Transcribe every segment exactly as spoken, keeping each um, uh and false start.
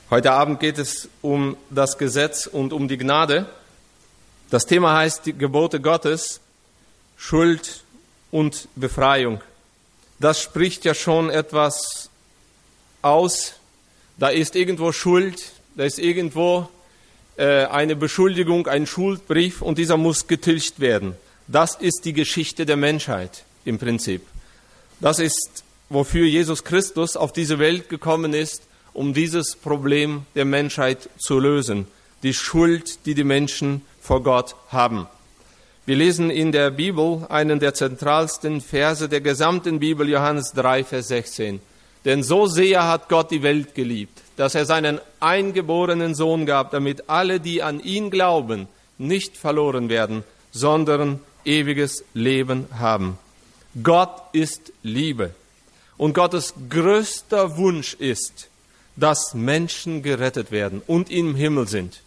Heute Abend geht es um das Gesetz und um die Gnade. Das Thema heißt die Gebote Gottes, Schuld und Befreiung. Das spricht ja schon etwas aus. Da ist irgendwo Schuld, da ist irgendwo äh, eine Beschuldigung, ein Schuldbrief und dieser muss getilgt werden. Das ist die Geschichte der Menschheit im Prinzip. Das ist, wofür Jesus Christus auf diese Welt gekommen ist, um dieses Problem der Menschheit zu lösen, die Schuld, die die Menschen vor Gott haben. Wir lesen in der Bibel einen der zentralsten Verse der gesamten Bibel, Johannes drei, Vers sechzehn. Denn so sehr hat Gott die Welt geliebt, dass er seinen eingeborenen Sohn gab, damit alle, die an ihn glauben, nicht verloren werden, sondern ewiges Leben haben. Gott ist Liebe. Und Gottes größter Wunsch ist, dass Menschen gerettet werden und im Himmel sind.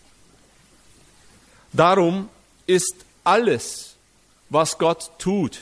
Darum ist alles, was Gott tut,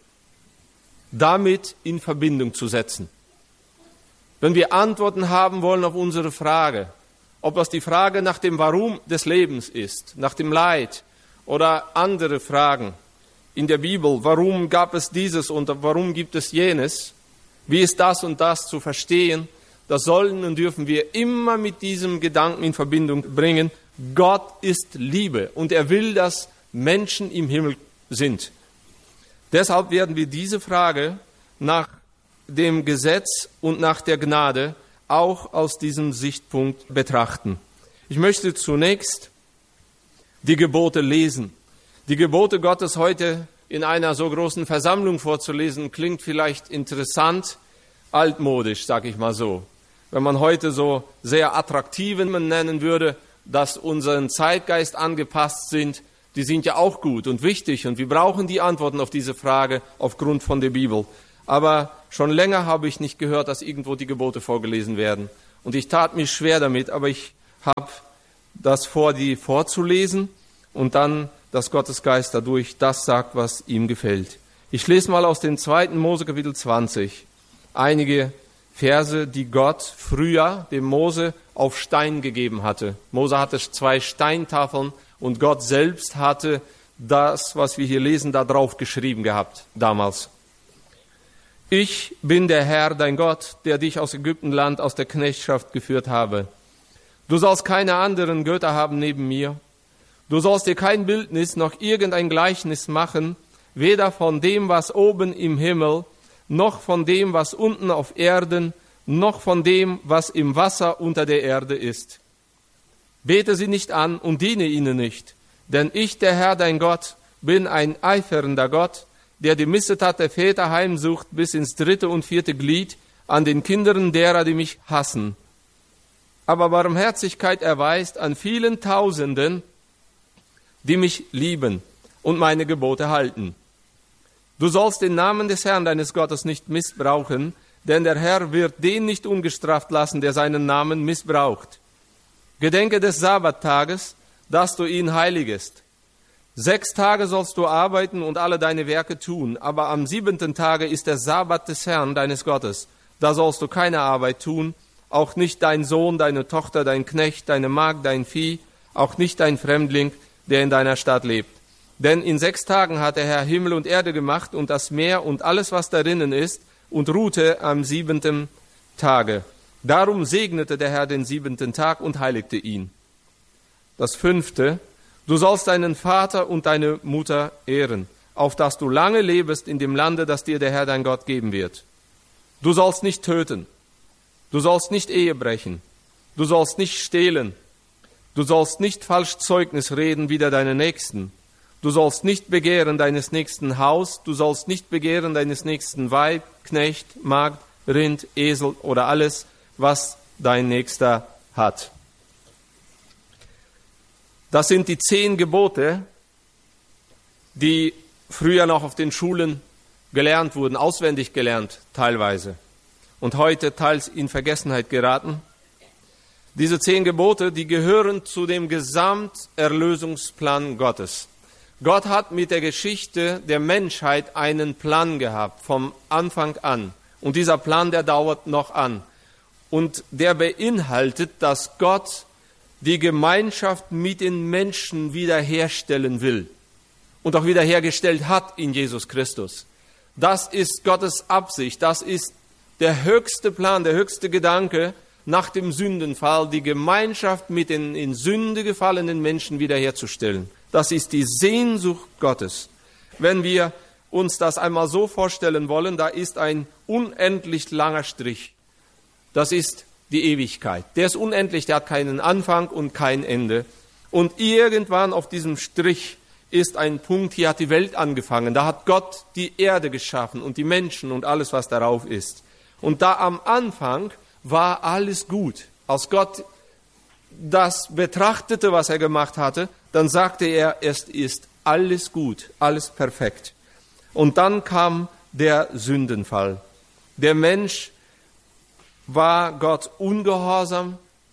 damit in Verbindung zu setzen. Wenn wir Antworten haben wollen auf unsere Frage, ob das die Frage nach dem Warum des Lebens ist, nach dem Leid oder andere Fragen in der Bibel, warum gab es dieses und warum gibt es jenes, wie ist das und das zu verstehen, das sollen und dürfen wir immer mit diesem Gedanken in Verbindung bringen. Gott ist Liebe und er will, dass Menschen im Himmel sind. Deshalb werden wir diese Frage nach dem Gesetz und nach der Gnade auch aus diesem Sichtpunkt betrachten. Ich möchte zunächst die Gebote lesen. Die Gebote Gottes heute in einer so großen Versammlung vorzulesen, klingt vielleicht interessant, altmodisch, sag ich mal so. Wenn man heute so sehr attraktiven nennen würde, dass unseren Zeitgeist angepasst sind, die sind ja auch gut und wichtig und wir brauchen die Antworten auf diese Frage aufgrund von der Bibel. Aber schon länger habe ich nicht gehört, dass irgendwo die Gebote vorgelesen werden. Und ich tat mich schwer damit, aber ich habe das vor, die vorzulesen und dann, dass Gottes Geist dadurch das sagt, was ihm gefällt. Ich lese mal aus dem zweiten Mose Kapitel zwanzig einige Verse, die Gott früher dem Mose auf Stein gegeben hatte. Mose hatte zwei Steintafeln und Gott selbst hatte das, was wir hier lesen, da drauf geschrieben gehabt damals. Ich bin der Herr, dein Gott, der dich aus Ägyptenland, aus der Knechtschaft geführt habe. Du sollst keine anderen Götter haben neben mir. Du sollst dir kein Bildnis noch irgendein Gleichnis machen, weder von dem, was oben im Himmel, noch von dem, was unten auf Erden, noch von dem, was im Wasser unter der Erde ist. Bete sie nicht an und diene ihnen nicht, denn ich, der Herr, dein Gott, bin ein eifernder Gott, der die Missetat der Väter heimsucht bis ins dritte und vierte Glied an den Kindern derer, die mich hassen. Aber Barmherzigkeit erweist an vielen Tausenden, die mich lieben und meine Gebote halten. Du sollst den Namen des Herrn deines Gottes nicht missbrauchen, denn der Herr wird den nicht ungestraft lassen, der seinen Namen missbraucht. Gedenke des Sabbattages, dass du ihn heiligest. Sechs Tage sollst du arbeiten und alle deine Werke tun, aber am siebenten Tage ist der Sabbat des Herrn deines Gottes. Da sollst du keine Arbeit tun, auch nicht dein Sohn, deine Tochter, dein Knecht, deine Magd, dein Vieh, auch nicht dein Fremdling, der in deiner Stadt lebt. Denn in sechs Tagen hat der Herr Himmel und Erde gemacht und das Meer und alles, was darinnen ist, und ruhte am siebenten Tage. Darum segnete der Herr den siebenten Tag und heiligte ihn. Das fünfte, du sollst deinen Vater und deine Mutter ehren, auf dass du lange lebest in dem Lande, das dir der Herr dein Gott geben wird. Du sollst nicht töten, du sollst nicht Ehe brechen, du sollst nicht stehlen, du sollst nicht falsch Zeugnis reden wider deine Nächsten. Du sollst nicht begehren deines nächsten Haus, du sollst nicht begehren deines nächsten Weib, Knecht, Magd, Rind, Esel oder alles, was dein Nächster hat. Das sind die zehn Gebote, die früher noch auf den Schulen gelernt wurden, auswendig gelernt teilweise und heute teils in Vergessenheit geraten. Diese zehn Gebote, die gehören zu dem Gesamterlösungsplan Gottes. Gott hat mit der Geschichte der Menschheit einen Plan gehabt, vom Anfang an. Und dieser Plan, der dauert noch an. und der beinhaltet, dass Gott die Gemeinschaft mit den Menschen wiederherstellen will und auch wiederhergestellt hat in Jesus Christus. Das ist Gottes Absicht, das ist der höchste Plan, der höchste Gedanke nach dem Sündenfall, die Gemeinschaft mit den in Sünde gefallenen Menschen wiederherzustellen. Das ist die Sehnsucht Gottes. Wenn wir uns das einmal so vorstellen wollen, da ist ein unendlich langer Strich. Das ist die Ewigkeit. Der ist unendlich, der hat keinen Anfang und kein Ende. Und irgendwann auf diesem Strich ist ein Punkt, hier hat die Welt angefangen. Da hat Gott die Erde geschaffen und die Menschen und alles, was darauf ist. Und da am Anfang war alles gut. Als Gott das betrachtete, was er gemacht hatte, dann sagte er, es ist alles gut, alles perfekt. Und dann kam der Sündenfall. Der Mensch war Gott ungehorsam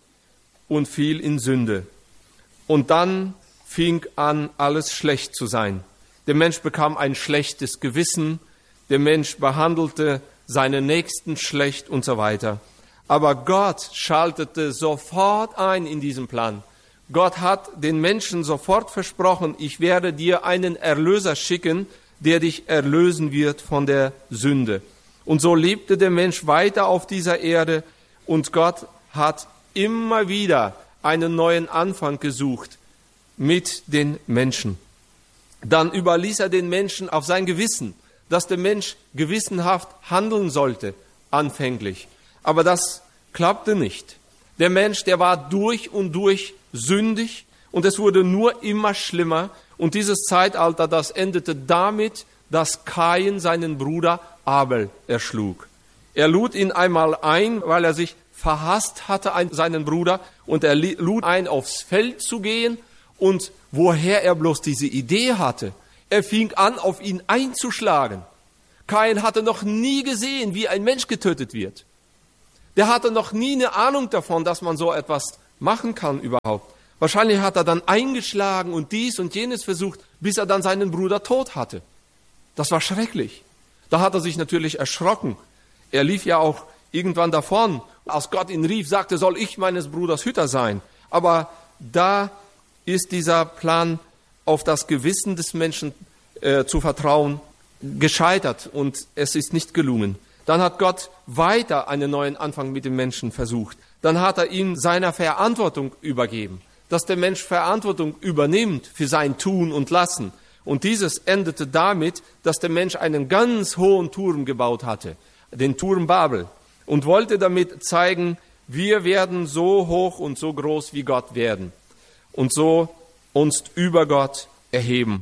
und fiel in Sünde. Und dann fing an, alles schlecht zu sein. Der Mensch bekam ein schlechtes Gewissen, der Mensch behandelte seine Nächsten schlecht und so weiter. Aber Gott schaltete sofort ein in diesem Plan. Gott hat den Menschen sofort versprochen, ich werde dir einen Erlöser schicken, der dich erlösen wird von der Sünde. Und so lebte der Mensch weiter auf dieser Erde und Gott hat immer wieder einen neuen Anfang gesucht mit den Menschen. Dann überließ er den Menschen auf sein Gewissen, dass der Mensch gewissenhaft handeln sollte, anfänglich. Aber das klappte nicht. Der Mensch, der war durch und durch sündig und es wurde nur immer schlimmer. Und dieses Zeitalter, das endete damit, dass Kain seinen Bruder Abel erschlug. Er lud ihn einmal ein, weil er sich verhasst hatte an seinen Bruder, und er lud ein, aufs Feld zu gehen. Und woher er bloß diese Idee hatte, er fing an, auf ihn einzuschlagen. Kain hatte noch nie gesehen, wie ein Mensch getötet wird. Der hatte noch nie eine Ahnung davon, dass man so etwas machen kann überhaupt. Wahrscheinlich hat er dann eingeschlagen und dies und jenes versucht, bis er dann seinen Bruder tot hatte. Das war schrecklich. Da hat er sich natürlich erschrocken. Er lief ja auch irgendwann davon. Als Gott ihn rief, sagte, soll ich meines Bruders Hüter sein? Aber da ist dieser Plan, auf das Gewissen des Menschen äh, zu vertrauen, gescheitert und es ist nicht gelungen. Dann hat Gott weiter einen neuen Anfang mit dem Menschen versucht. Dann hat er ihn seiner Verantwortung übergeben, dass der Mensch Verantwortung übernimmt für sein Tun und Lassen. Und dieses endete damit, dass der Mensch einen ganz hohen Turm gebaut hatte, den Turm Babel, und wollte damit zeigen, wir werden so hoch und so groß wie Gott werden und so uns über Gott erheben.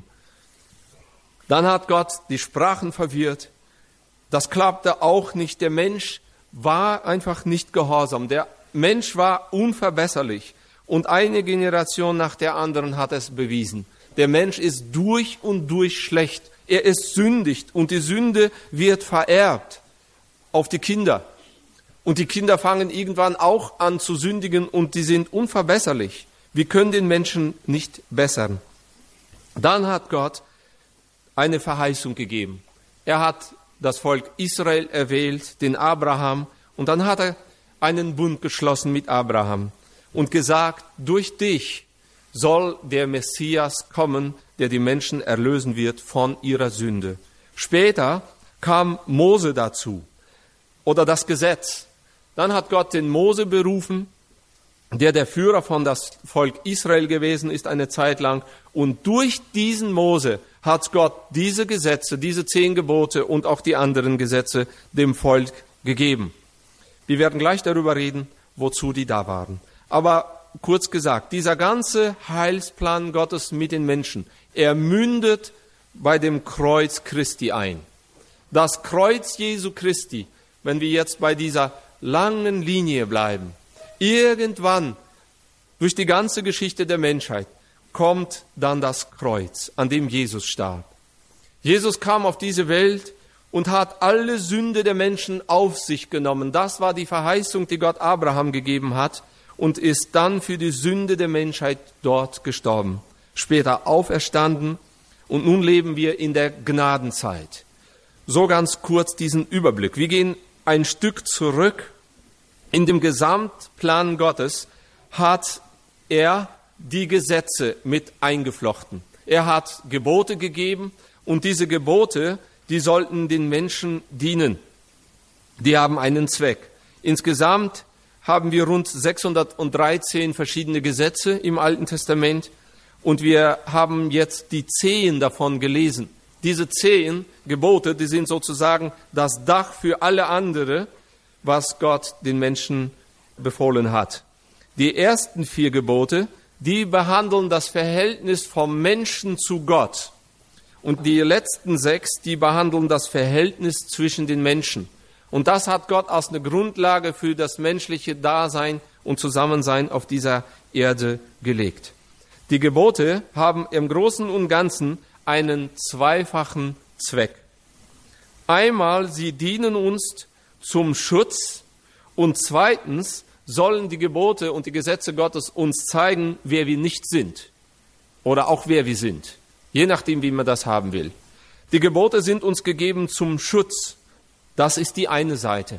Dann hat Gott die Sprachen verwirrt. Das klappte auch nicht. Der Mensch war einfach nicht gehorsam. Der Mensch war unverbesserlich. Und eine Generation nach der anderen hat es bewiesen. Der Mensch ist durch und durch schlecht. Er ist sündigt und die Sünde wird vererbt auf die Kinder. Und die Kinder fangen irgendwann auch an zu sündigen und die sind unverbesserlich. Wir können den Menschen nicht bessern. Dann hat Gott eine Verheißung gegeben. Er hat das Volk Israel erwählt, den Abraham, und dann hat er einen Bund geschlossen mit Abraham und gesagt, durch dich soll der Messias kommen, der die Menschen erlösen wird von ihrer Sünde. Später kam Mose dazu oder das Gesetz. Dann hat Gott den Mose berufen, der der Führer von das Volk Israel gewesen ist eine Zeit lang. Und durch diesen Mose hat Gott diese Gesetze, diese zehn Gebote und auch die anderen Gesetze dem Volk gegeben. Wir werden gleich darüber reden, wozu die da waren. Aber kurz gesagt, dieser ganze Heilsplan Gottes mit den Menschen, er mündet bei dem Kreuz Christi ein. Das Kreuz Jesu Christi, wenn wir jetzt bei dieser langen Linie bleiben, irgendwann durch die ganze Geschichte der Menschheit kommt dann das Kreuz, an dem Jesus starb. Jesus kam auf diese Welt und hat alle Sünde der Menschen auf sich genommen. Das war die Verheißung, die Gott Abraham gegeben hat, und ist dann für die Sünde der Menschheit dort gestorben. Später auferstanden und nun leben wir in der Gnadenzeit. So ganz kurz diesen Überblick. Wir gehen ein Stück zurück In dem Gesamtplan Gottes hat er die Gesetze mit eingeflochten. Er hat Gebote gegeben und diese Gebote, die sollten den Menschen dienen. Die haben einen Zweck. Insgesamt haben wir rund sechshundertdreizehn verschiedene Gesetze im Alten Testament und wir haben jetzt die zehn davon gelesen. Diese zehn Gebote, die sind sozusagen das Dach für alle andere, was Gott den Menschen befohlen hat. Die ersten vier Gebote, die behandeln das Verhältnis vom Menschen zu Gott. Und die letzten sechs, die behandeln das Verhältnis zwischen den Menschen. Und das hat Gott als eine Grundlage für das menschliche Dasein und Zusammensein auf dieser Erde gelegt. Die Gebote haben im Großen und Ganzen einen zweifachen Zweck. Einmal, sie dienen uns zum Schutz und zweitens sollen die Gebote und die Gesetze Gottes uns zeigen, wer wir nicht sind oder auch wer wir sind, je nachdem, wie man das haben will. Die Gebote sind uns gegeben zum Schutz. Das ist die eine Seite.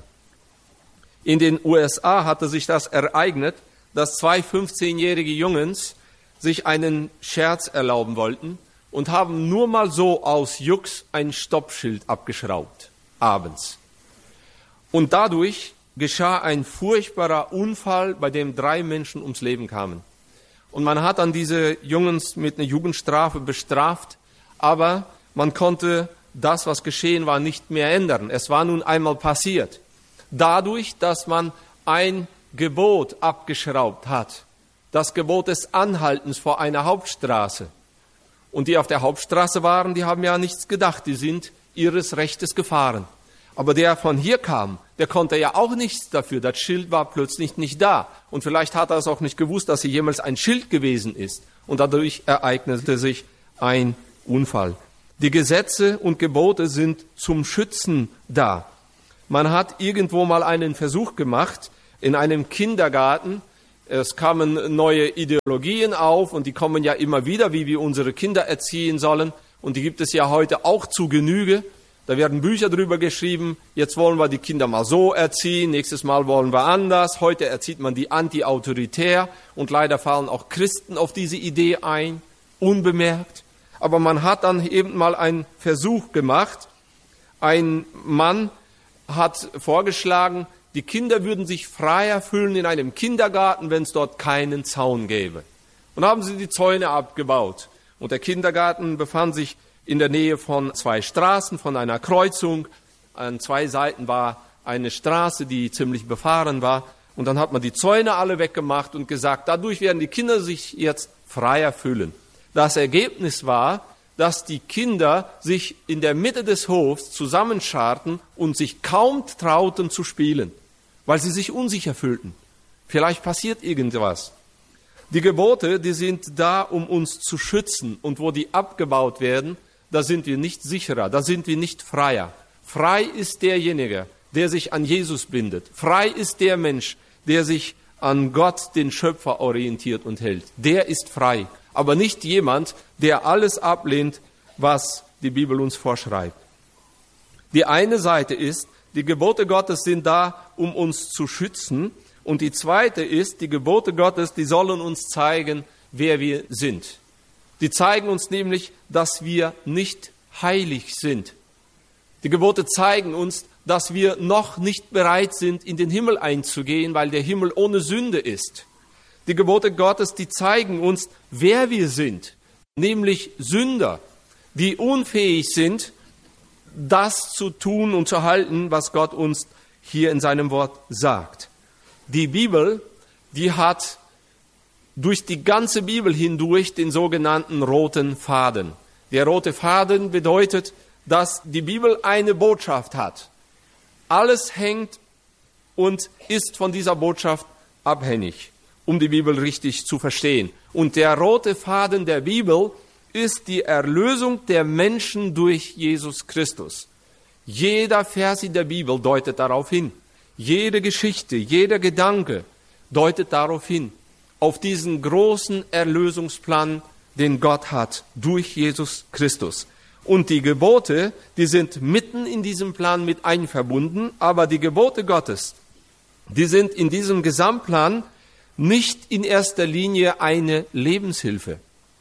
In den U S A hatte sich das ereignet, dass zwei fünfzehnjährige Jungs sich einen Scherz erlauben wollten und haben nur mal so aus Jux ein Stoppschild abgeschraubt, abends. Und dadurch geschah ein furchtbarer Unfall, bei dem drei Menschen ums Leben kamen. Und man hat dann diese Jungs mit einer Jugendstrafe bestraft, aber man konnte das, was geschehen war, nicht mehr ändern. Es war nun einmal passiert. Dadurch, dass man ein Gebot abgeschraubt hat, das Gebot des Anhaltens vor einer Hauptstraße. Und die auf der Hauptstraße waren, die haben ja nichts gedacht, die sind ihres Rechtes gefahren. Aber der von hier kam, der konnte ja auch nichts dafür. Das Schild war plötzlich nicht da. Und vielleicht hat er es auch nicht gewusst, dass hier jemals ein Schild gewesen ist. Und dadurch ereignete sich ein Unfall. Die Gesetze und Gebote sind zum Schützen da. Man hat irgendwo mal einen Versuch gemacht in einem Kindergarten. Es kamen neue Ideologien auf und die kommen ja immer wieder, wie wir unsere Kinder erziehen sollen. Und die gibt es ja heute auch zu Genüge. Da werden Bücher drüber geschrieben, jetzt wollen wir die Kinder mal so erziehen, nächstes Mal wollen wir anders. Heute erzieht man die anti-autoritär und leider fallen auch Christen auf diese Idee ein, unbemerkt. Aber man hat dann eben mal einen Versuch gemacht. Ein Mann hat vorgeschlagen, die Kinder würden sich freier fühlen in einem Kindergarten, wenn es dort keinen Zaun gäbe. Und haben sie die Zäune abgebaut. Und der Kindergarten befand sich in der Nähe von zwei Straßen, von einer Kreuzung. An zwei Seiten war eine Straße, die ziemlich befahren war. Und dann hat man die Zäune alle weggemacht und gesagt, dadurch werden die Kinder sich jetzt freier fühlen. Das Ergebnis war, dass die Kinder sich in der Mitte des Hofs zusammenscharten und sich kaum trauten zu spielen, weil sie sich unsicher fühlten. Vielleicht passiert irgendwas. Die Gebote, die sind da, um uns zu schützen. Und wo die abgebaut werden, da sind wir nicht sicherer, da sind wir nicht freier. Frei ist derjenige, der sich an Jesus bindet. Frei ist der Mensch, der sich an Gott, den Schöpfer, orientiert und hält. Der ist frei, aber nicht jemand, der alles ablehnt, was die Bibel uns vorschreibt. Die eine Seite ist, die Gebote Gottes sind da, um uns zu schützen. Und die zweite ist, die Gebote Gottes, die sollen uns zeigen, wer wir sind. Die zeigen uns nämlich, dass wir nicht heilig sind. Die Gebote zeigen uns, dass wir noch nicht bereit sind, in den Himmel einzugehen, weil der Himmel ohne Sünde ist. Die Gebote Gottes, die zeigen uns, wer wir sind, nämlich Sünder, die unfähig sind, das zu tun und zu halten, was Gott uns hier in seinem Wort sagt. Die Bibel, die hat durch die ganze Bibel hindurch den sogenannten roten Faden. Der rote Faden bedeutet, dass die Bibel eine Botschaft hat. Alles hängt und ist von dieser Botschaft abhängig, um die Bibel richtig zu verstehen. Und der rote Faden der Bibel ist die Erlösung der Menschen durch Jesus Christus. Jeder Vers in der Bibel deutet darauf hin. Jede Geschichte, jeder Gedanke deutet darauf hin, auf diesen großen Erlösungsplan, den Gott hat durch Jesus Christus. Und die Gebote, die sind mitten in diesem Plan mit einverbunden, aber die Gebote Gottes, die sind in diesem Gesamtplan nicht in erster Linie eine Lebenshilfe.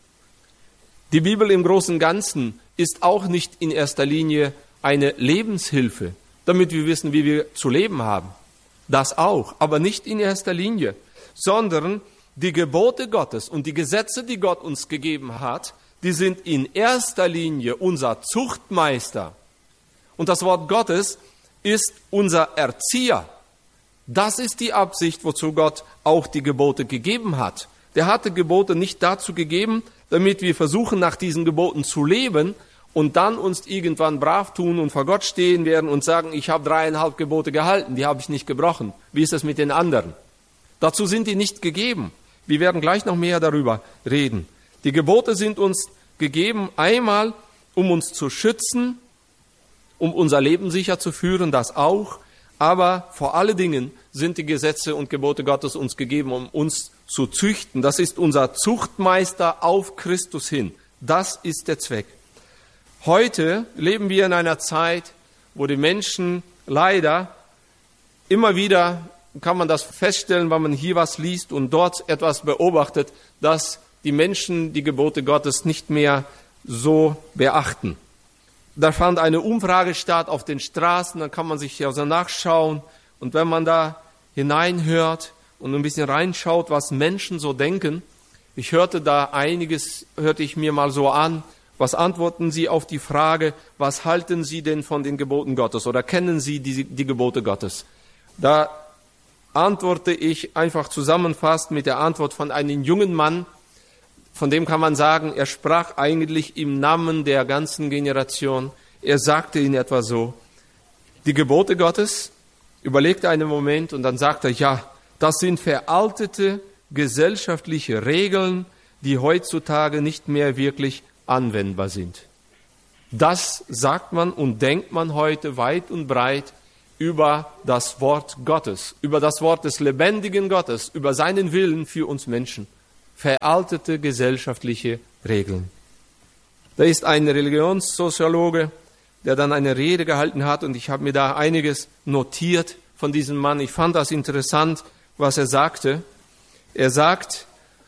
Die Bibel im Großen und Ganzen ist auch nicht in erster Linie eine Lebenshilfe, damit wir wissen, wie wir zu leben haben. Das auch, aber nicht in erster Linie, sondern die Gebote Gottes und die Gesetze, die Gott uns gegeben hat, die sind in erster Linie unser Zuchtmeister. Und das Wort Gottes ist unser Erzieher. Das ist die Absicht, wozu Gott auch die Gebote gegeben hat. Der hat die Gebote nicht dazu gegeben, damit wir versuchen, nach diesen Geboten zu leben und dann uns irgendwann brav tun und vor Gott stehen werden und sagen, ich habe dreieinhalb Gebote gehalten, die habe ich nicht gebrochen. Wie ist es mit den anderen? Dazu sind die nicht gegeben. Wir werden gleich noch mehr darüber reden. Die Gebote sind uns gegeben, einmal, um uns zu schützen, um unser Leben sicher zu führen, das auch. Aber vor allen Dingen sind die Gesetze und Gebote Gottes uns gegeben, um uns zu züchten. Das ist unser Zuchtmeister auf Christus hin. Das ist der Zweck. Heute leben wir in einer Zeit, wo die Menschen leider immer wieder, kann man das feststellen, wenn man hier was liest und dort etwas beobachtet, dass die Menschen die Gebote Gottes nicht mehr so beachten. Da fand eine Umfrage statt auf den Straßen, dann kann man sich also nachschauen. Und wenn man da hineinhört und ein bisschen reinschaut, was Menschen so denken, ich hörte da einiges, hörte ich mir mal so an, was antworten Sie auf die Frage, was halten Sie denn von den Geboten Gottes oder kennen Sie die, die Gebote Gottes? Da antworte ich einfach zusammenfassend mit der Antwort von einem jungen Mann, von dem kann man sagen, er sprach eigentlich im Namen der ganzen Generation. Er sagte in etwa so, die Gebote Gottes, überlegte einen Moment und dann sagte er, ja, das sind veraltete gesellschaftliche Regeln, die heutzutage nicht mehr wirklich anwendbar sind. Das sagt man und denkt man heute weit und breit über das Wort Gottes, über das Wort des lebendigen Gottes, über seinen Willen für uns Menschen. Veraltete gesellschaftliche Regeln. Da ist ein Religionssoziologe, der dann eine Rede gehalten hat und ich habe mir da einiges notiert von diesem Mann. Ich fand das interessant, was er sagte. Er sagt,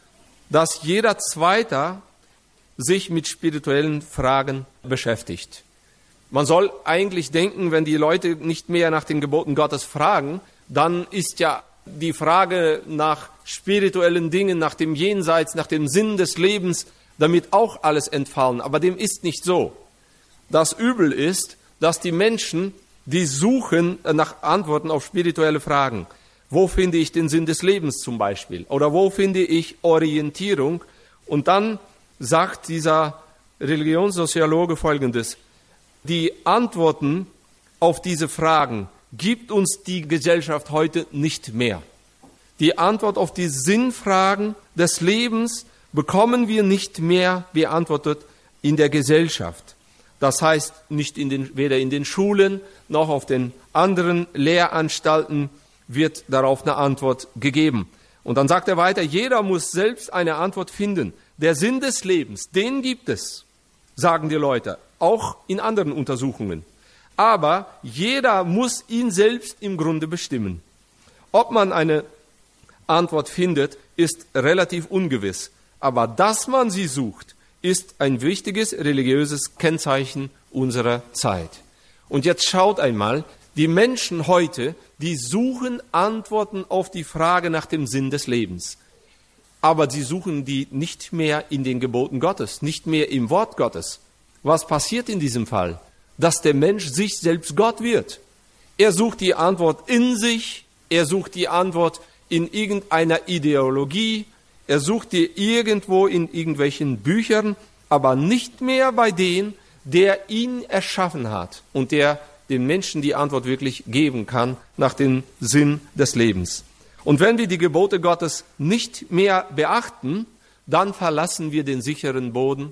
dass jeder Zweite sich mit spirituellen Fragen beschäftigt. Man soll eigentlich denken, wenn die Leute nicht mehr nach den Geboten Gottes fragen, dann ist ja die Frage nach spirituellen Dingen, nach dem Jenseits, nach dem Sinn des Lebens, damit auch alles entfallen. Aber dem ist nicht so. Das Übel ist, dass die Menschen, die suchen nach Antworten auf spirituelle Fragen. Wo finde ich den Sinn des Lebens zum Beispiel? Oder wo finde ich Orientierung? Und dann sagt dieser Religionssoziologe Folgendes: Die Antworten auf diese Fragen gibt uns die Gesellschaft heute nicht mehr. Die Antwort auf die Sinnfragen des Lebens bekommen wir nicht mehr beantwortet in der Gesellschaft. Das heißt, nicht in den, weder in den Schulen noch auf den anderen Lehranstalten wird darauf eine Antwort gegeben. Und dann sagt er weiter, jeder muss selbst eine Antwort finden. Der Sinn des Lebens, den gibt es, sagen die Leute, auch in anderen Untersuchungen. Aber jeder muss ihn selbst im Grunde bestimmen. Ob man eine Antwort findet, ist relativ ungewiss. Aber dass man sie sucht, ist ein wichtiges religiöses Kennzeichen unserer Zeit. Und jetzt schaut einmal, die Menschen heute, die suchen Antworten auf die Frage nach dem Sinn des Lebens. Aber sie suchen die nicht mehr in den Geboten Gottes, nicht mehr im Wort Gottes. Was passiert in diesem Fall? Dass der Mensch sich selbst Gott wird. Er sucht die Antwort in sich, er sucht die Antwort in irgendeiner Ideologie, er sucht die irgendwo in irgendwelchen Büchern, aber nicht mehr bei dem, der ihn erschaffen hat und der den Menschen die Antwort wirklich geben kann nach dem Sinn des Lebens. Und wenn wir die Gebote Gottes nicht mehr beachten, dann verlassen wir den sicheren Boden.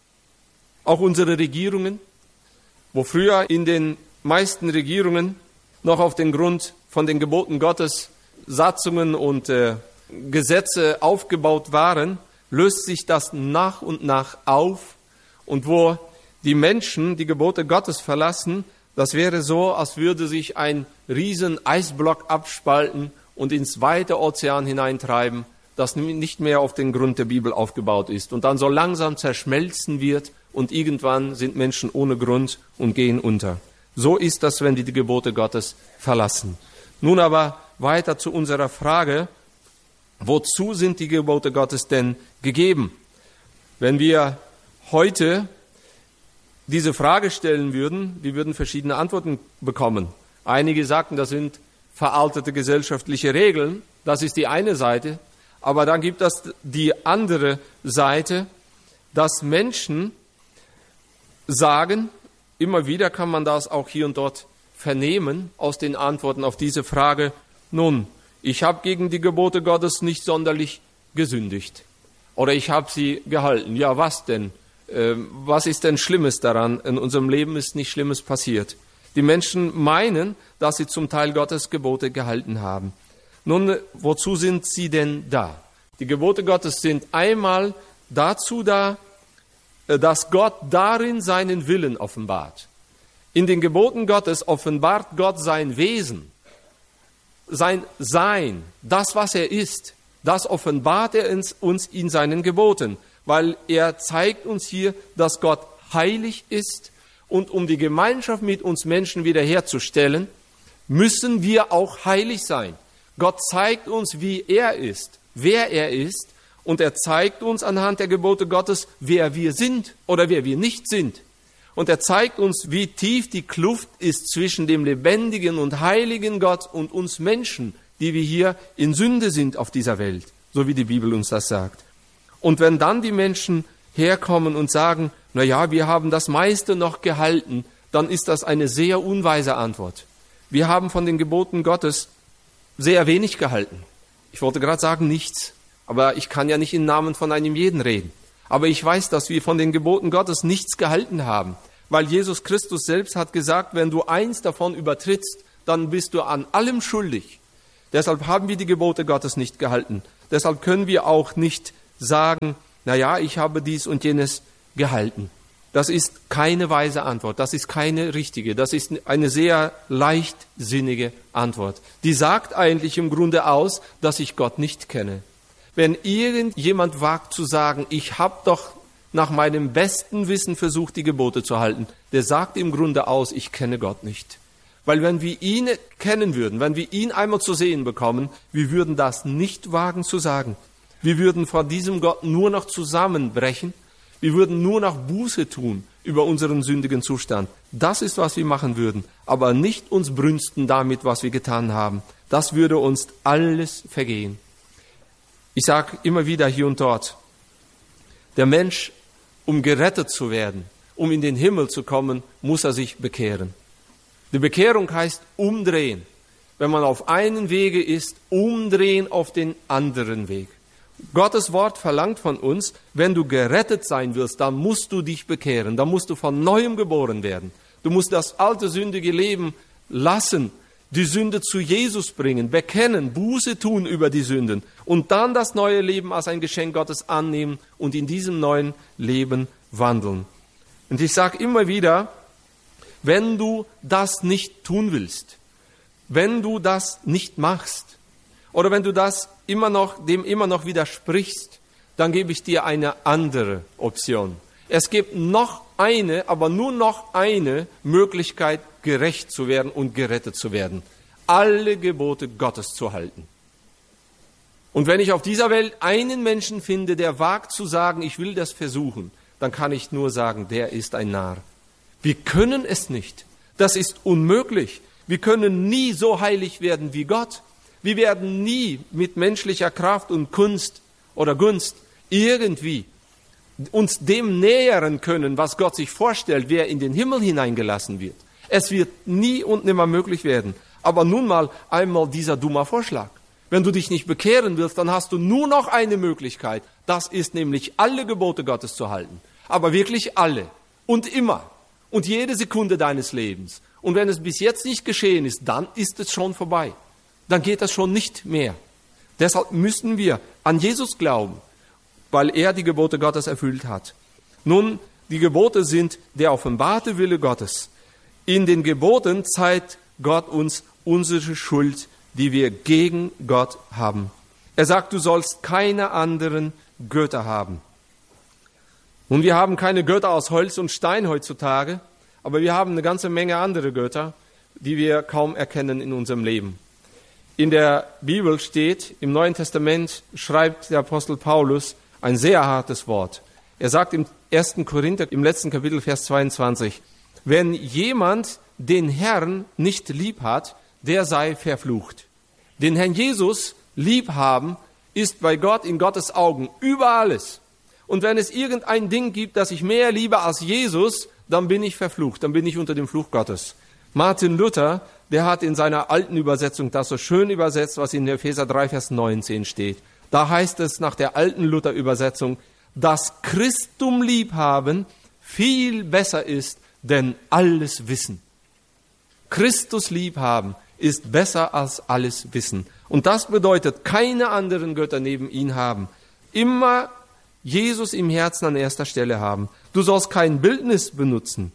Auch unsere Regierungen, wo früher in den meisten Regierungen noch auf den Grund von den Geboten Gottes Satzungen und äh, Gesetze aufgebaut waren, löst sich das nach und nach auf. Und wo die Menschen die Gebote Gottes verlassen, das wäre so, als würde sich ein riesen Eisblock abspalten und ins weite Ozean hineintreiben, das nicht mehr auf den Grund der Bibel aufgebaut ist und dann so langsam zerschmelzen wird und irgendwann sind Menschen ohne Grund und gehen unter. So ist das, wenn wir die Gebote Gottes verlassen. Nun aber weiter zu unserer Frage, wozu sind die Gebote Gottes denn gegeben? Wenn wir heute diese Frage stellen würden, wir würden verschiedene Antworten bekommen. Einige sagten, das sind veraltete gesellschaftliche Regeln, das ist die eine Seite. Aber dann gibt es die andere Seite, dass Menschen sagen, immer wieder kann man das auch hier und dort vernehmen aus den Antworten auf diese Frage, nun, ich habe gegen die Gebote Gottes nicht sonderlich gesündigt oder ich habe sie gehalten. Ja, was denn? Ähm, was ist denn Schlimmes daran? In unserem Leben ist nichts Schlimmes passiert. Die Menschen meinen, dass sie zum Teil Gottes Gebote gehalten haben. Nun, wozu sind sie denn da? Die Gebote Gottes sind einmal dazu da, dass Gott darin seinen Willen offenbart. In den Geboten Gottes offenbart Gott sein Wesen, sein Sein, das, was er ist. Das offenbart er uns in seinen Geboten, weil er zeigt uns hier, dass Gott heilig ist und um die Gemeinschaft mit uns Menschen wiederherzustellen, müssen wir auch heilig sein. Gott zeigt uns, wie er ist, wer er ist, und er zeigt uns anhand der Gebote Gottes, wer wir sind oder wer wir nicht sind. Und er zeigt uns, wie tief die Kluft ist zwischen dem lebendigen und heiligen Gott und uns Menschen, die wir hier in Sünde sind auf dieser Welt, so wie die Bibel uns das sagt. Und wenn dann die Menschen herkommen und sagen, na ja, wir haben das meiste noch gehalten, dann ist das eine sehr unweise Antwort. Wir haben von den Geboten Gottes sehr wenig gehalten. Ich wollte gerade sagen, nichts. Aber ich kann ja nicht im Namen von einem jeden reden. Aber ich weiß, dass wir von den Geboten Gottes nichts gehalten haben. Weil Jesus Christus selbst hat gesagt, wenn du eins davon übertrittst, dann bist du an allem schuldig. Deshalb haben wir die Gebote Gottes nicht gehalten. Deshalb können wir auch nicht sagen, na ja, ich habe dies und jenes gehalten. Das ist keine weise Antwort, das ist keine richtige, das ist eine sehr leichtsinnige Antwort. Die sagt eigentlich im Grunde aus, dass ich Gott nicht kenne. Wenn irgendjemand wagt zu sagen, ich habe doch nach meinem besten Wissen versucht, die Gebote zu halten, der sagt im Grunde aus, ich kenne Gott nicht. Weil wenn wir ihn kennen würden, wenn wir ihn einmal zu sehen bekommen, wir würden das nicht wagen zu sagen. Wir würden vor diesem Gott nur noch zusammenbrechen. Wir würden nur noch Buße tun über unseren sündigen Zustand. Das ist, was wir machen würden. Aber nicht uns brünsten damit, was wir getan haben. Das würde uns alles vergehen. Ich sage immer wieder hier und dort, der Mensch, um gerettet zu werden, um in den Himmel zu kommen, muss er sich bekehren. Die Bekehrung heißt umdrehen. Wenn man auf einen Wege ist, umdrehen auf den anderen Weg. Gottes Wort verlangt von uns, wenn du gerettet sein willst, dann musst du dich bekehren, dann musst du von Neuem geboren werden. Du musst das alte sündige Leben lassen, die Sünde zu Jesus bringen, bekennen, Buße tun über die Sünden und dann das neue Leben als ein Geschenk Gottes annehmen und in diesem neuen Leben wandeln. Und ich sage immer wieder, wenn du das nicht tun willst, wenn du das nicht machst oder wenn du das immer noch, dem immer noch widersprichst, dann gebe ich dir eine andere Option. Es gibt noch eine, aber nur noch eine Möglichkeit, gerecht zu werden und gerettet zu werden. Alle Gebote Gottes zu halten. Und wenn ich auf dieser Welt einen Menschen finde, der wagt zu sagen, ich will das versuchen, dann kann ich nur sagen, der ist ein Narr. Wir können es nicht. Das ist unmöglich. Wir können nie so heilig werden wie Gott. Wir werden nie mit menschlicher Kraft und Kunst oder Gunst irgendwie uns dem nähern können, was Gott sich vorstellt, wer in den Himmel hineingelassen wird. Es wird nie und nimmer möglich werden. Aber nun mal einmal dieser dumme Vorschlag. Wenn du dich nicht bekehren willst, dann hast du nur noch eine Möglichkeit. Das ist nämlich alle Gebote Gottes zu halten. Aber wirklich alle und immer und jede Sekunde deines Lebens. Und wenn es bis jetzt nicht geschehen ist, dann ist es schon vorbei. Dann geht das schon nicht mehr. Deshalb müssen wir an Jesus glauben, weil er die Gebote Gottes erfüllt hat. Nun, die Gebote sind der offenbarte Wille Gottes. In den Geboten zeigt Gott uns unsere Schuld die wir gegen Gott haben. Er sagt, du sollst keine anderen Götter haben. Und wir haben keine Götter aus Holz und Stein heutzutage, aber wir haben eine ganze Menge andere Götter, die wir kaum erkennen in unserem Leben. In der Bibel steht, im Neuen Testament schreibt der Apostel Paulus ein sehr hartes Wort. Er sagt im ersten Korinther, im letzten Kapitel, Vers zweiundzwanzig, wenn jemand den Herrn nicht lieb hat, der sei verflucht. Den Herrn Jesus lieb haben, ist bei Gott in Gottes Augen über alles. Und wenn es irgendein Ding gibt, das ich mehr liebe als Jesus, dann bin ich verflucht, dann bin ich unter dem Fluch Gottes. Martin Luther, der hat in seiner alten Übersetzung das so schön übersetzt, was in Epheser drei, Vers neunzehn steht. Da heißt es nach der alten Luther-Übersetzung, dass Christum liebhaben viel besser ist, denn alles Wissen. Christus liebhaben ist besser als alles Wissen. Und das bedeutet, keine anderen Götter neben ihn haben. Immer Jesus im Herzen an erster Stelle haben. Du sollst kein Bildnis benutzen.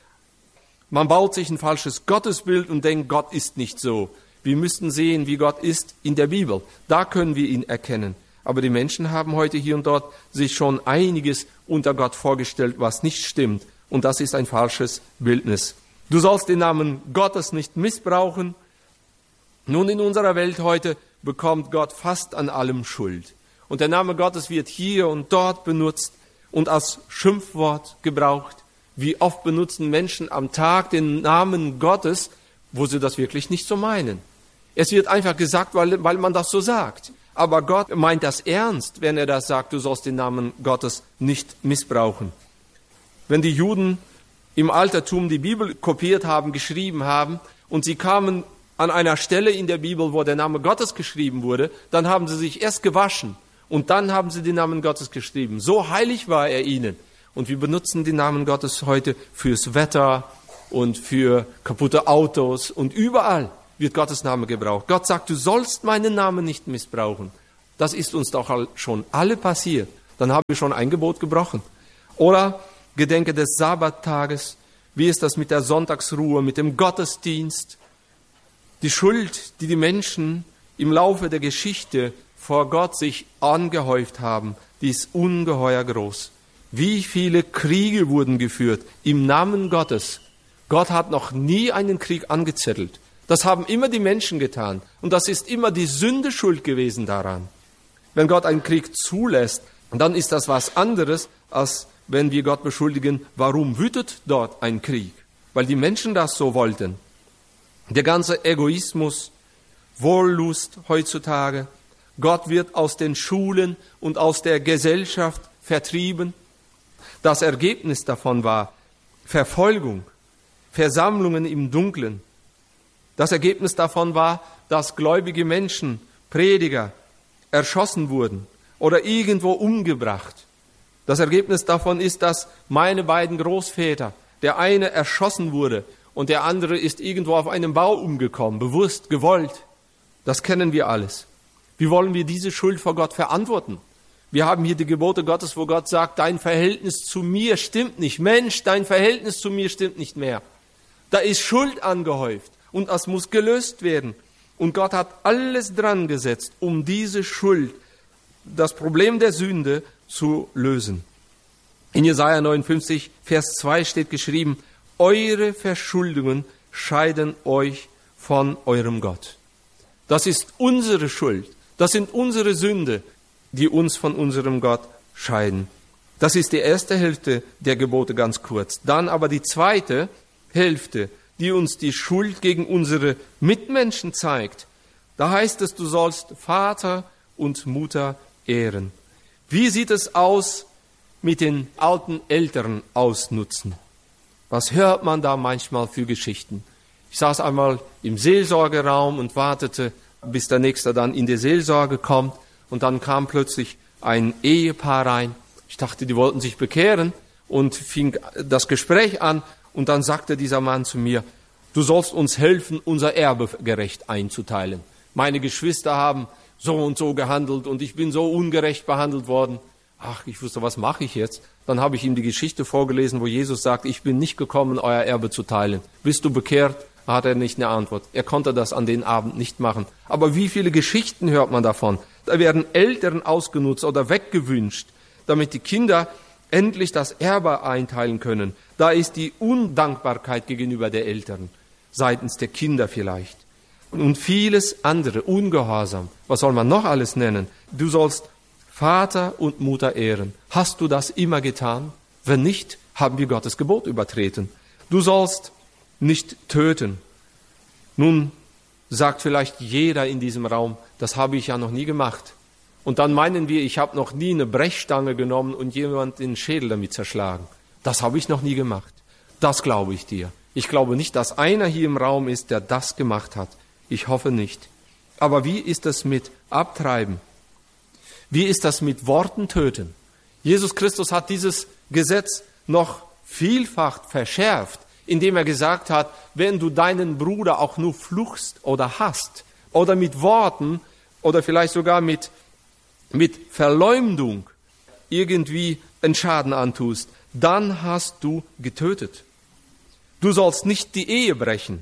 Man baut sich ein falsches Gottesbild und denkt, Gott ist nicht so. Wir müssten sehen, wie Gott ist in der Bibel. Da können wir ihn erkennen. Aber die Menschen haben heute hier und dort sich schon einiges unter Gott vorgestellt, was nicht stimmt. Und das ist ein falsches Bildnis. Du sollst den Namen Gottes nicht missbrauchen. Nun, in unserer Welt heute bekommt Gott fast an allem Schuld. Und der Name Gottes wird hier und dort benutzt und als Schimpfwort gebraucht. Wie oft benutzen Menschen am Tag den Namen Gottes, wo sie das wirklich nicht so meinen. Es wird einfach gesagt, weil, weil man das so sagt. Aber Gott meint das ernst, wenn er das sagt, du sollst den Namen Gottes nicht missbrauchen. Wenn die Juden im Altertum die Bibel kopiert haben, geschrieben haben und sie kamen an einer Stelle in der Bibel, wo der Name Gottes geschrieben wurde, dann haben sie sich erst gewaschen. Und dann haben sie den Namen Gottes geschrieben. So heilig war er ihnen. Und wir benutzen den Namen Gottes heute fürs Wetter und für kaputte Autos. Und überall wird Gottes Name gebraucht. Gott sagt, du sollst meinen Namen nicht missbrauchen. Das ist uns doch schon alle passiert. Dann haben wir schon ein Gebot gebrochen. Oder gedenke des Sabbattages. Wie ist das mit der Sonntagsruhe, mit dem Gottesdienst? Die Schuld, die die Menschen im Laufe der Geschichte vor Gott sich angehäuft haben, die ist ungeheuer groß. Wie viele Kriege wurden geführt im Namen Gottes? Gott hat noch nie einen Krieg angezettelt. Das haben immer die Menschen getan. Und das ist immer die Sünde schuld gewesen daran. Wenn Gott einen Krieg zulässt, dann ist das was anderes, als wenn wir Gott beschuldigen, warum wütet dort ein Krieg? Weil die Menschen das so wollten. Der ganze Egoismus, Wollust heutzutage, Gott wird aus den Schulen und aus der Gesellschaft vertrieben. Das Ergebnis davon war Verfolgung, Versammlungen im Dunkeln. Das Ergebnis davon war, dass gläubige Menschen, Prediger, erschossen wurden oder irgendwo umgebracht. Das Ergebnis davon ist, dass meine beiden Großväter, der eine erschossen wurde und der andere ist irgendwo auf einem Bau umgekommen, bewusst, gewollt. Das kennen wir alles. Wie wollen wir diese Schuld vor Gott verantworten? Wir haben hier die Gebote Gottes, wo Gott sagt, dein Verhältnis zu mir stimmt nicht. Mensch, dein Verhältnis zu mir stimmt nicht mehr. Da ist Schuld angehäuft und das muss gelöst werden. Und Gott hat alles dran gesetzt, um diese Schuld, das Problem der Sünde zu lösen. In Jesaja neunundfünfzig, Vers zwei steht geschrieben, eure Verschuldungen scheiden euch von eurem Gott. Das ist unsere Schuld. Das sind unsere Sünde, die uns von unserem Gott scheiden. Das ist die erste Hälfte der Gebote ganz kurz. Dann aber die zweite Hälfte, die uns die Schuld gegen unsere Mitmenschen zeigt. Da heißt es, du sollst Vater und Mutter ehren. Wie sieht es aus mit den alten Eltern ausnutzen? Was hört man da manchmal für Geschichten? Ich saß einmal im Seelsorgeraum und wartete, bis der Nächste dann in die Seelsorge kommt. Und dann kam plötzlich ein Ehepaar rein. Ich dachte, die wollten sich bekehren und fing das Gespräch an. Und dann sagte dieser Mann zu mir, du sollst uns helfen, unser Erbe gerecht einzuteilen. Meine Geschwister haben so und so gehandelt und ich bin so ungerecht behandelt worden. Ach, ich wusste, was mache ich jetzt? Dann habe ich ihm die Geschichte vorgelesen, wo Jesus sagt, ich bin nicht gekommen, euer Erbe zu teilen. Bist du bekehrt? hat er nicht eine Antwort. Er konnte das an den Abend nicht machen. Aber wie viele Geschichten hört man davon? Da werden Eltern ausgenutzt oder weggewünscht, damit die Kinder endlich das Erbe einteilen können. Da ist die Undankbarkeit gegenüber der Eltern, seitens der Kinder vielleicht. Und vieles andere, Ungehorsam. Was soll man noch alles nennen? Du sollst Vater und Mutter ehren. Hast du das immer getan? Wenn nicht, haben wir Gottes Gebot übertreten. Du sollst nicht töten. Nun sagt vielleicht jeder in diesem Raum, das habe ich ja noch nie gemacht. Und dann meinen wir, ich habe noch nie eine Brechstange genommen und jemand den Schädel damit zerschlagen. Das habe ich noch nie gemacht. Das glaube ich dir. Ich glaube nicht, dass einer hier im Raum ist, der das gemacht hat. Ich hoffe nicht. Aber wie ist das mit Abtreiben? Wie ist das mit Worten töten? Jesus Christus hat dieses Gesetz noch vielfach verschärft, indem er gesagt hat, wenn du deinen Bruder auch nur fluchst oder hasst oder mit Worten oder vielleicht sogar mit, mit Verleumdung irgendwie einen Schaden antust, dann hast du getötet. Du sollst nicht die Ehe brechen.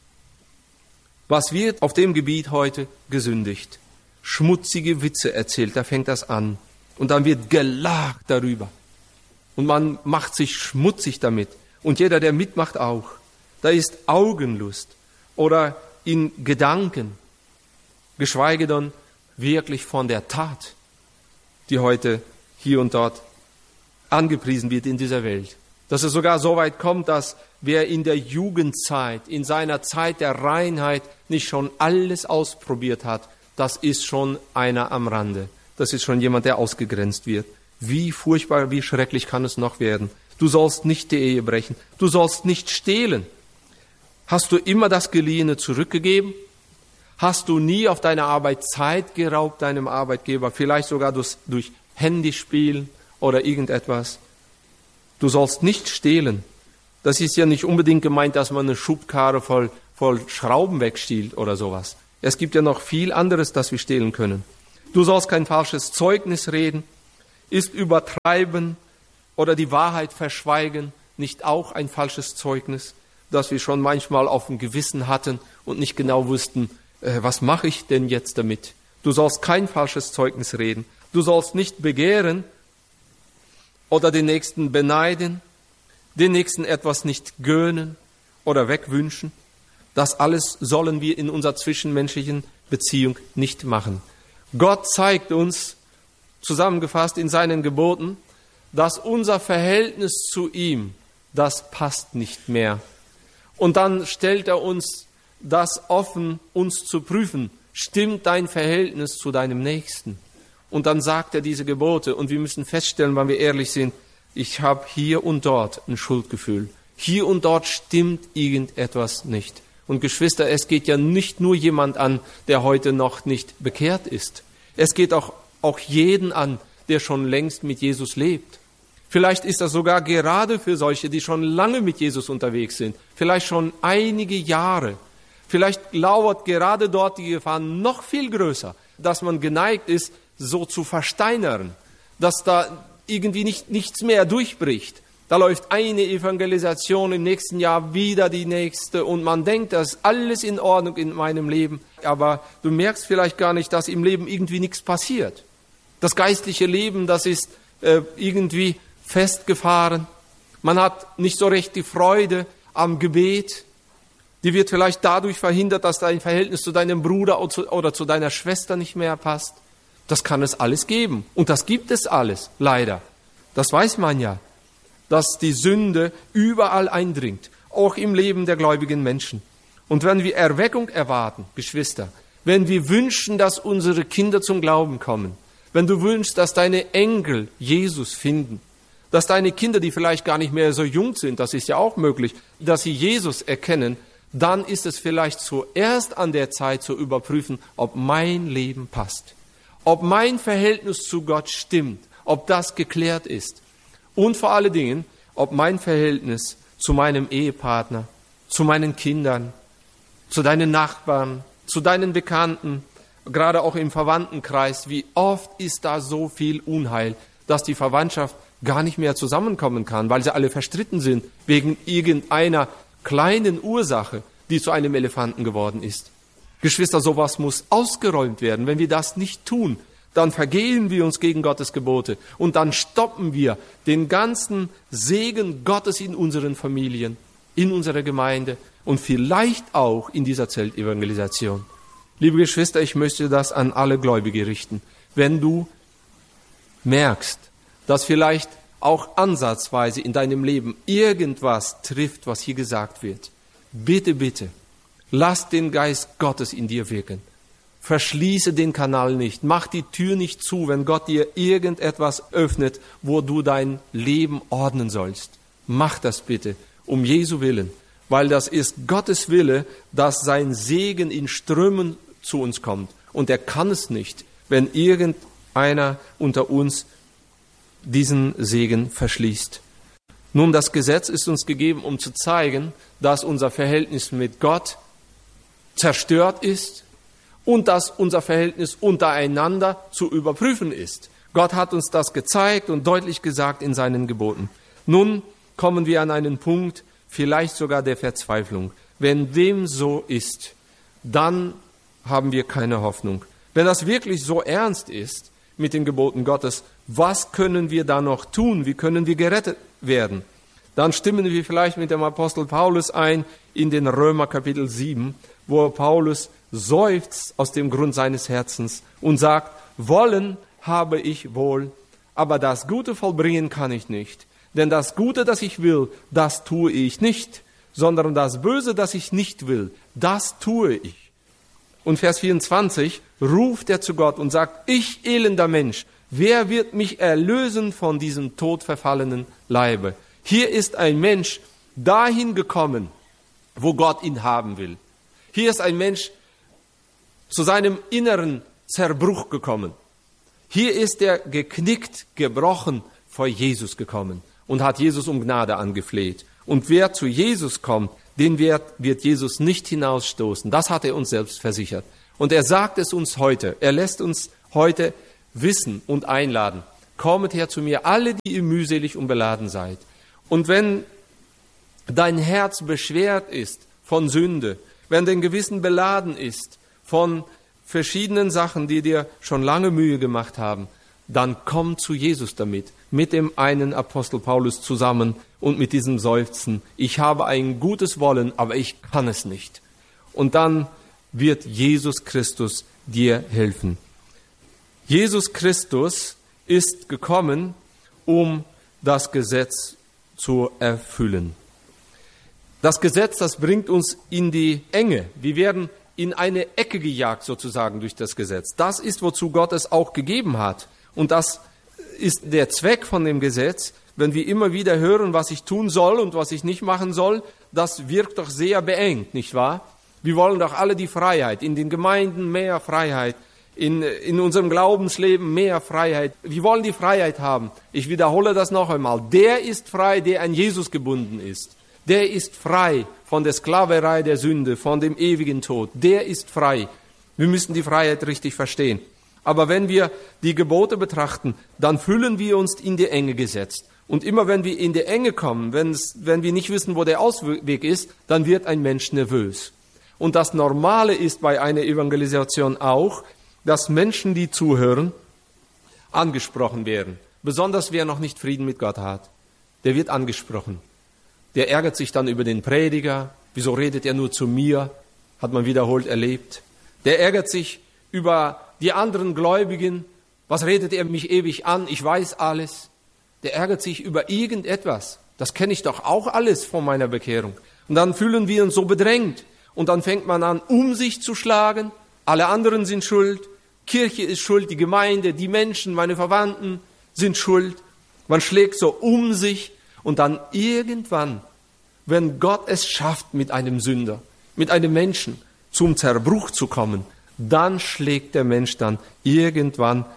Was wird auf dem Gebiet heute gesündigt? Schmutzige Witze erzählt, da fängt das an. Und dann wird gelacht darüber. Und man macht sich schmutzig damit. Und jeder, der mitmacht, auch. Da ist Augenlust oder in Gedanken, geschweige denn wirklich von der Tat, die heute hier und dort angepriesen wird in dieser Welt. Dass es sogar so weit kommt, dass wer in der Jugendzeit, in seiner Zeit der Reinheit nicht schon alles ausprobiert hat, das ist schon einer am Rande. Das ist schon jemand, der ausgegrenzt wird. Wie furchtbar, wie schrecklich kann es noch werden? Du sollst nicht die Ehe brechen. Du sollst nicht stehlen. Hast du immer das Geliehene zurückgegeben? Hast du nie auf deine Arbeit Zeit geraubt, deinem Arbeitgeber? Vielleicht sogar durch, durch Handyspielen oder irgendetwas? Du sollst nicht stehlen. Das ist ja nicht unbedingt gemeint, dass man eine Schubkarre voll, voll Schrauben wegstiehlt oder sowas. Es gibt ja noch viel anderes, das wir stehlen können. Du sollst kein falsches Zeugnis reden. Ist Übertreiben oder die Wahrheit verschweigen nicht auch ein falsches Zeugnis, das wir schon manchmal auf dem Gewissen hatten und nicht genau wussten, äh, was mache ich denn jetzt damit? Du sollst kein falsches Zeugnis reden. Du sollst nicht begehren oder den Nächsten beneiden, den Nächsten etwas nicht gönnen oder wegwünschen. Das alles sollen wir in unserer zwischenmenschlichen Beziehung nicht machen. Gott zeigt uns, zusammengefasst in seinen Geboten, dass unser Verhältnis zu ihm, das passt nicht mehr. Und dann stellt er uns das offen, uns zu prüfen. Stimmt dein Verhältnis zu deinem Nächsten? Und dann sagt er diese Gebote und wir müssen feststellen, wenn wir ehrlich sind, ich habe hier und dort ein Schuldgefühl. Hier und dort stimmt irgendetwas nicht. Und Geschwister, es geht ja nicht nur jemand an, der heute noch nicht bekehrt ist. Es geht auch, auch jeden an, der schon längst mit Jesus lebt. Vielleicht ist das sogar gerade für solche, die schon lange mit Jesus unterwegs sind, vielleicht schon einige Jahre. Vielleicht lauert gerade dort die Gefahr noch viel größer, dass man geneigt ist, so zu versteinern, dass da irgendwie nicht, nichts mehr durchbricht. Da läuft eine Evangelisation, im nächsten Jahr wieder die nächste und man denkt, das ist alles in Ordnung in meinem Leben. Aber du merkst vielleicht gar nicht, dass im Leben irgendwie nichts passiert. Das geistliche Leben, das ist äh, irgendwie festgefahren. Man hat nicht so recht die Freude am Gebet. Die wird vielleicht dadurch verhindert, dass dein Verhältnis zu deinem Bruder oder zu, oder zu deiner Schwester nicht mehr passt. Das kann es alles geben. Und das gibt es alles, leider. Das weiß man ja, dass die Sünde überall eindringt, auch im Leben der gläubigen Menschen. Und wenn wir Erweckung erwarten, Geschwister, wenn wir wünschen, dass unsere Kinder zum Glauben kommen, wenn du wünschst, dass deine Enkel Jesus finden, dass deine Kinder, die vielleicht gar nicht mehr so jung sind, das ist ja auch möglich, dass sie Jesus erkennen, dann ist es vielleicht zuerst an der Zeit zu überprüfen, ob mein Leben passt, ob mein Verhältnis zu Gott stimmt, ob das geklärt ist. Und vor allen Dingen, ob mein Verhältnis zu meinem Ehepartner, zu meinen Kindern, zu deinen Nachbarn, zu deinen Bekannten, gerade auch im Verwandtenkreis, wie oft ist da so viel Unheil, dass die Verwandtschaft gar nicht mehr zusammenkommen kann, weil sie alle verstritten sind wegen irgendeiner kleinen Ursache, die zu einem Elefanten geworden ist. Geschwister, sowas muss ausgeräumt werden. Wenn wir das nicht tun, dann vergehen wir uns gegen Gottes Gebote und dann stoppen wir den ganzen Segen Gottes in unseren Familien, in unserer Gemeinde und vielleicht auch in dieser Zeltevangelisation. Liebe Geschwister, ich möchte das an alle Gläubige richten. Wenn du merkst, dass vielleicht auch ansatzweise in deinem Leben irgendwas trifft, was hier gesagt wird, bitte, bitte, lass den Geist Gottes in dir wirken. Verschließe den Kanal nicht, mach die Tür nicht zu, wenn Gott dir irgendetwas öffnet, wo du dein Leben ordnen sollst. Mach das bitte, um Jesu Willen, weil das ist Gottes Wille, dass sein Segen in Strömen zu uns kommt. Und er kann es nicht, wenn irgendeiner unter uns diesen Segen verschließt. Nun, das Gesetz ist uns gegeben, um zu zeigen, dass unser Verhältnis mit Gott zerstört ist und dass unser Verhältnis untereinander zu überprüfen ist. Gott hat uns das gezeigt und deutlich gesagt in seinen Geboten. Nun kommen wir an einen Punkt, vielleicht sogar der Verzweiflung. Wenn dem so ist, dann haben wir keine Hoffnung. Wenn das wirklich so ernst ist mit den Geboten Gottes, was können wir da noch tun? Wie können wir gerettet werden? Dann stimmen wir vielleicht mit dem Apostel Paulus ein in den Römer Kapitel sieben, wo Paulus seufzt aus dem Grund seines Herzens und sagt, wollen habe ich wohl, aber das Gute vollbringen kann ich nicht. Denn das Gute, das ich will, das tue ich nicht, sondern das Böse, das ich nicht will, das tue ich. Und Vers vierundzwanzig ruft er zu Gott und sagt, ich elender Mensch, wer wird mich erlösen von diesem todverfallenen Leibe? Hier ist ein Mensch dahin gekommen, wo Gott ihn haben will. Hier ist ein Mensch zu seinem inneren Zerbruch gekommen. Hier ist er geknickt, gebrochen vor Jesus gekommen und hat Jesus um Gnade angefleht. Und wer zu Jesus kommt, den wird, wird Jesus nicht hinausstoßen. Das hat er uns selbst versichert. Und er sagt es uns heute. Er lässt uns heute wissen und einladen. Kommet her zu mir, alle, die ihr mühselig und beladen seid. Und wenn dein Herz beschwert ist von Sünde, wenn dein Gewissen beladen ist von verschiedenen Sachen, die dir schon lange Mühe gemacht haben, dann komm zu Jesus damit, mit dem einen Apostel Paulus zusammen und mit diesem Seufzen. Ich habe ein gutes Wollen, aber ich kann es nicht. Und dann wird Jesus Christus dir helfen. Jesus Christus ist gekommen, um das Gesetz zu erfüllen. Das Gesetz, das bringt uns in die Enge. Wir werden in eine Ecke gejagt sozusagen durch das Gesetz. Das ist, wozu Gott es auch gegeben hat. Und das ist der Zweck von dem Gesetz. Wenn wir immer wieder hören, was ich tun soll und was ich nicht machen soll, das wirkt doch sehr beengt, nicht wahr? Wir wollen doch alle die Freiheit, in den Gemeinden mehr Freiheit, in, in unserem Glaubensleben mehr Freiheit. Wir wollen die Freiheit haben. Ich wiederhole das noch einmal. Der ist frei, der an Jesus gebunden ist. Der ist frei von der Sklaverei der Sünde, von dem ewigen Tod. Der ist frei. Wir müssen die Freiheit richtig verstehen. Aber wenn wir die Gebote betrachten, dann fühlen wir uns in die Enge gesetzt. Und immer wenn wir in die Enge kommen, wenn wir nicht wissen, wo der Ausweg ist, dann wird ein Mensch nervös. Und das Normale ist bei einer Evangelisation auch, dass Menschen, die zuhören, angesprochen werden. Besonders wer noch nicht Frieden mit Gott hat, der wird angesprochen. Der ärgert sich dann über den Prediger. Wieso redet er nur zu mir? Hat man wiederholt erlebt. Der ärgert sich über die anderen Gläubigen. Was redet er mich ewig an? Ich weiß alles. Der ärgert sich über irgendetwas. Das kenne ich doch auch alles von meiner Bekehrung. Und dann fühlen wir uns so bedrängt. Und dann fängt man an, um sich zu schlagen. Alle anderen sind schuld. Kirche ist schuld, die Gemeinde, die Menschen, meine Verwandten sind schuld. Man schlägt so um sich. Und dann irgendwann, wenn Gott es schafft, mit einem Sünder, mit einem Menschen zum Zerbruch zu kommen, dann schlägt der Mensch dann irgendwann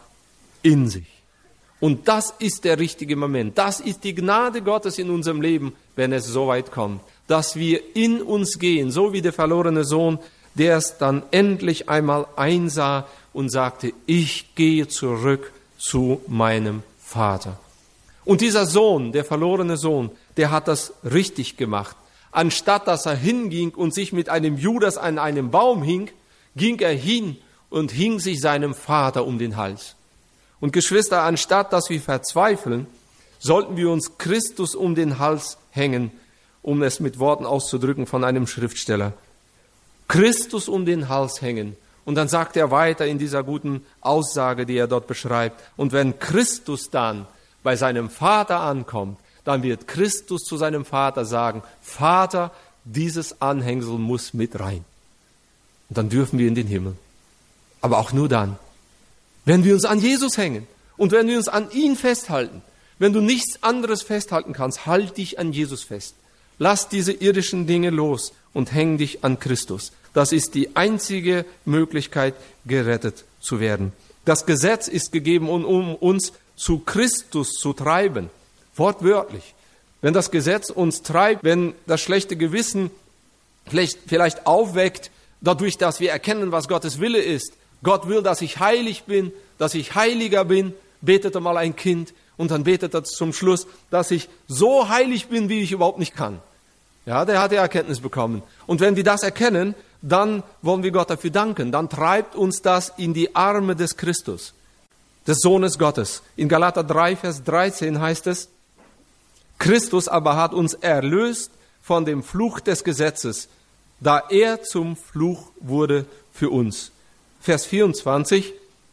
in sich. Und das ist der richtige Moment. Das ist die Gnade Gottes in unserem Leben, wenn es so weit kommt, dass wir in uns gehen, so wie der verlorene Sohn, der es dann endlich einmal einsah und sagte, ich gehe zurück zu meinem Vater. Und dieser Sohn, der verlorene Sohn, der hat das richtig gemacht. Anstatt dass er hinging und sich mit einem Judas an einem Baum hing, ging er hin und hing sich seinem Vater um den Hals. Und Geschwister, anstatt dass wir verzweifeln, sollten wir uns Christus um den Hals hängen, um es mit Worten auszudrücken von einem Schriftsteller. Christus um den Hals hängen. Und dann sagt er weiter in dieser guten Aussage, die er dort beschreibt. Und wenn Christus dann bei seinem Vater ankommt, dann wird Christus zu seinem Vater sagen, Vater, dieses Anhängsel muss mit rein. Und dann dürfen wir in den Himmel. Aber auch nur dann, wenn wir uns an Jesus hängen und wenn wir uns an ihn festhalten. Wenn du nichts anderes festhalten kannst, halt dich an Jesus fest. Lass diese irdischen Dinge los und häng dich an Christus. Das ist die einzige Möglichkeit, gerettet zu werden. Das Gesetz ist gegeben, um uns zu Christus zu treiben. Wortwörtlich. Wenn das Gesetz uns treibt, wenn das schlechte Gewissen vielleicht, vielleicht aufweckt, dadurch, dass wir erkennen, was Gottes Wille ist. Gott will, dass ich heilig bin, dass ich heiliger bin, betete mal ein Kind und dann betet er zum Schluss, dass ich so heilig bin, wie ich überhaupt nicht kann. Ja, der hat die Erkenntnis bekommen. Und wenn wir das erkennen, dann wollen wir Gott dafür danken. Dann treibt uns das in die Arme des Christus, des Sohnes Gottes. In Galater drei, Vers dreizehn heißt es, Christus aber hat uns erlöst von dem Fluch des Gesetzes, da er zum Fluch wurde für uns. Vers vierundzwanzig,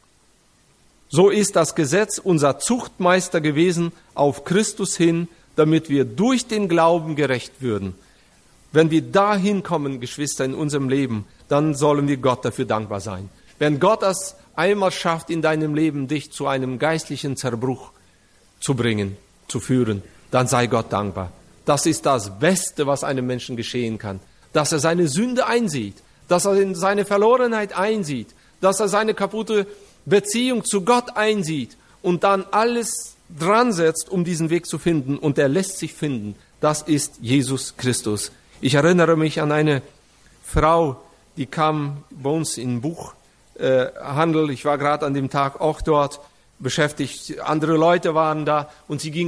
so ist das Gesetz unser Zuchtmeister gewesen auf Christus hin, damit wir durch den Glauben gerecht würden. Wenn wir dahin kommen, Geschwister, in unserem Leben, dann sollen wir Gott dafür dankbar sein. Wenn Gott es einmal schafft, in deinem Leben dich zu einem geistlichen Zerbruch zu bringen, zu führen, dann sei Gott dankbar. Das ist das Beste, was einem Menschen geschehen kann. Dass er seine Sünde einsieht, dass er seine Verlorenheit einsieht, dass er seine kaputte Beziehung zu Gott einsieht und dann alles dran setzt, um diesen Weg zu finden. Und er lässt sich finden. Das ist Jesus Christus. Ich erinnere mich an eine Frau, die kam bei uns in Buchhandel. Ich war gerade an dem Tag auch dort beschäftigt. Andere Leute waren da und sie ging